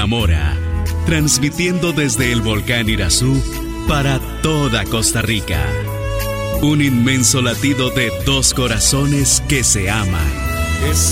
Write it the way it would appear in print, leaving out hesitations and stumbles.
enamora, transmitiendo desde el volcán Irazú para toda Costa Rica. Un inmenso latido de dos corazones que se aman.